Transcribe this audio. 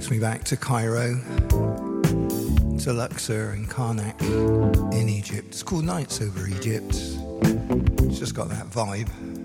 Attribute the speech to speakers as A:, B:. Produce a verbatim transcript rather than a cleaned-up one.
A: takes me back to Cairo, to Luxor and Karnak in Egypt. It's called Nights Over Egypt. It's just got that vibe.